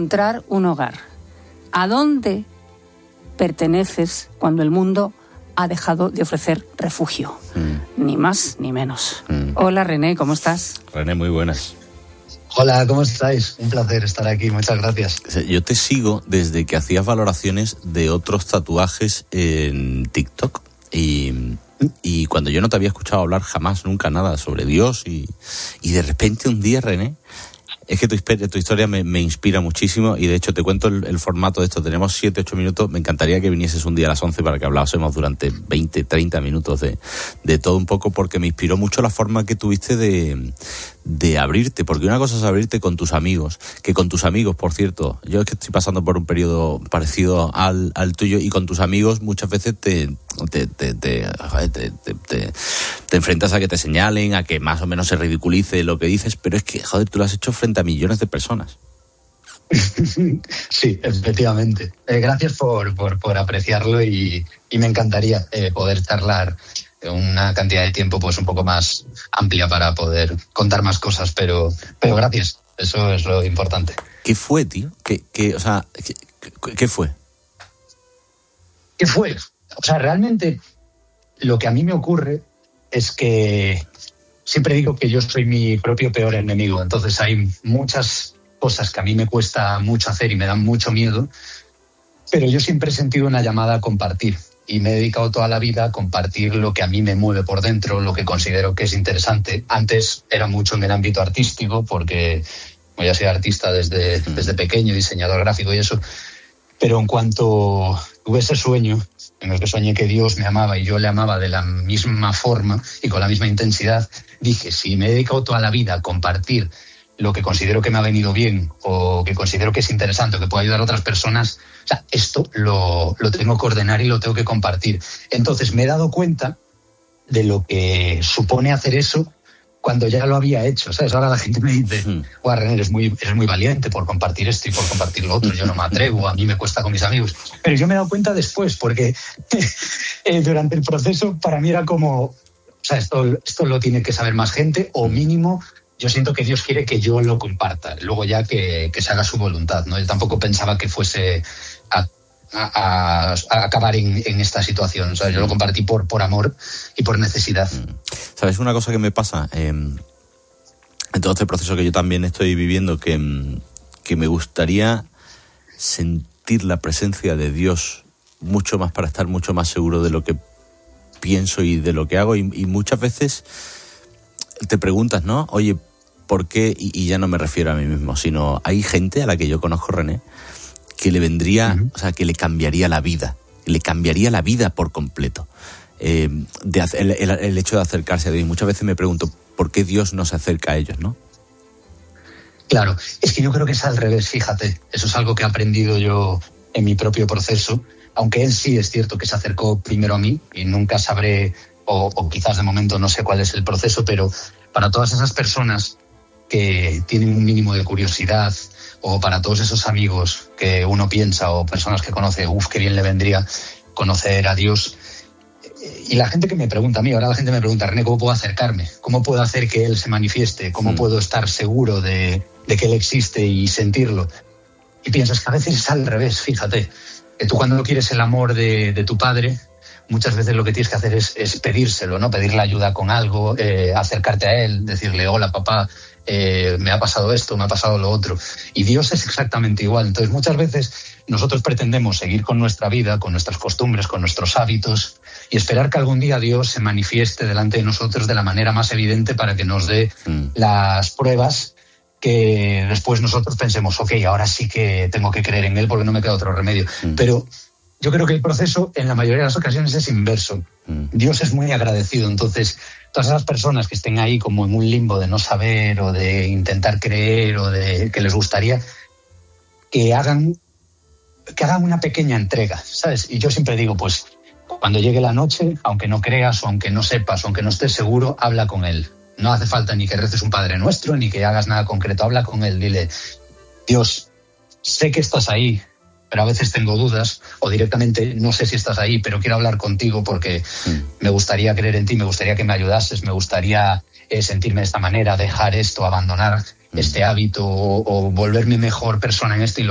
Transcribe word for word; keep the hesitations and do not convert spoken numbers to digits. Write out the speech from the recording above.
encontrar un hogar. ¿A dónde perteneces cuando el mundo ha dejado de ofrecer refugio? Mm. Ni más ni menos. Mm. Hola, René, ¿cómo estás? René, muy buenas. Hola, ¿cómo estáis? Un placer estar aquí, muchas gracias. Yo te sigo desde que hacías valoraciones de otros tatuajes en TikTok y, y cuando yo no te había escuchado hablar jamás, nunca nada sobre Dios y, y de repente un día, René, es que tu, tu historia me, me inspira muchísimo y de hecho te cuento el, el formato de esto. Tenemos siete, ocho minutos. Me encantaría que vinieses un día a las once para que hablásemos durante veinte, treinta minutos de, de todo un poco, porque me inspiró mucho la forma que tuviste de, de abrirte. Porque una cosa es abrirte con tus amigos, que con tus amigos, por cierto, yo es que estoy pasando por un periodo parecido al, al tuyo, y con tus amigos muchas veces te, te, te, te, te, te, te, te enfrentas a que te señalen, a que más o menos se ridiculice lo que dices, pero es que, joder, tú lo has hecho frente a millones de personas. Sí, efectivamente. Eh, gracias por, por, por apreciarlo y, y me encantaría eh, poder charlar una cantidad de tiempo pues un poco más amplia para poder contar más cosas, pero, pero gracias. Eso es lo importante. ¿Qué fue, tío? ¿Qué, qué, o sea, qué, qué fue? ¿Qué fue? O sea, realmente lo que a mí me ocurre es que siempre digo que yo soy mi propio peor enemigo. Entonces hay muchas cosas que a mí me cuesta mucho hacer y me dan mucho miedo, pero yo siempre he sentido una llamada a compartir y me he dedicado toda la vida a compartir lo que a mí me mueve por dentro, lo que considero que es interesante. Antes era mucho en el ámbito artístico, porque yo ya soy artista desde, desde pequeño, diseñador gráfico y eso, pero en cuanto tuve ese sueño en el que soñé que Dios me amaba y yo le amaba de la misma forma y con la misma intensidad, dije, si me he dedicado toda la vida a compartir lo que considero que me ha venido bien o que considero que es interesante o que puede ayudar a otras personas, o sea, esto lo, lo tengo que ordenar y lo tengo que compartir. Entonces me he dado cuenta de lo que supone hacer eso cuando ya lo había hecho, ¿sabes? Ahora la gente me dice, guau, René, eres muy, eres muy valiente por compartir esto y por compartir lo otro, yo no me atrevo, a mí me cuesta con mis amigos. Pero yo me he dado cuenta después, porque eh, durante el proceso para mí era como, o sea, esto, esto lo tiene que saber más gente, o mínimo yo siento que Dios quiere que yo lo comparta, luego ya que, que se haga su voluntad, ¿no? Yo tampoco pensaba que fuese a, a, a acabar en, en esta situación, o sea, yo lo compartí por, por amor y por necesidad. ¿Sabes una cosa que me pasa? Eh, en todo este proceso que yo también estoy viviendo, que, que me gustaría sentir la presencia de Dios mucho más para estar mucho más seguro de lo que pienso y de lo que hago, y, y muchas veces te preguntas, ¿no? Oye, ¿por qué? Y, y ya no me refiero a mí mismo, sino hay gente a la que yo conozco, René, que le vendría, uh-huh. o sea, que le cambiaría la vida, le cambiaría la vida por completo. Eh, de, el, el, el hecho de acercarse a Dios. Muchas veces me pregunto, ¿por qué Dios no se acerca a ellos, no? Claro, es que yo creo que es al revés, fíjate. Eso es algo que he aprendido yo en mi propio proceso, aunque él sí es cierto que se acercó primero a mí y nunca sabré, o, o quizás de momento no sé cuál es el proceso, pero para todas esas personas que tienen un mínimo de curiosidad, o para todos esos amigos que uno piensa, o personas que conoce, uff, qué bien le vendría conocer a Dios. Y la gente que me pregunta a mí, ahora la gente me pregunta, René, ¿cómo puedo acercarme? ¿Cómo puedo hacer que Él se manifieste? ¿Cómo mm. puedo estar seguro de, de que Él existe y sentirlo? Y piensas que a veces es al revés, fíjate. Que tú cuando quieres el amor de, de tu padre, muchas veces lo que tienes que hacer es, es pedírselo, ¿no? Pedirle ayuda con algo, eh, acercarte a Él, decirle, hola papá, eh, me ha pasado esto, me ha pasado lo otro. Y Dios es exactamente igual. Entonces muchas veces nosotros pretendemos seguir con nuestra vida, con nuestras costumbres, con nuestros hábitos, y esperar que algún día Dios se manifieste delante de nosotros de la manera más evidente para que nos dé mm. las pruebas que después nosotros pensemos, ok, ahora sí que tengo que creer en Él porque no me queda otro remedio. Mm. Pero yo creo que el proceso en la mayoría de las ocasiones es inverso. Mm. Dios es muy agradecido, entonces todas esas personas que estén ahí como en un limbo de no saber o de intentar creer o de que les gustaría que hagan, que hagan una pequeña entrega, ¿sabes? Y yo siempre digo, pues cuando llegue la noche, aunque no creas o aunque no sepas o aunque no estés seguro, habla con Él. No hace falta ni que reces un Padre Nuestro ni que hagas nada concreto, habla con Él, dile, Dios, sé que estás ahí, pero a veces tengo dudas, o directamente no sé si estás ahí, pero quiero hablar contigo porque mm. me gustaría creer en ti, me gustaría que me ayudases, me gustaría eh, sentirme de esta manera, dejar esto, abandonar mm. este hábito o, o volverme mejor persona en esto y lo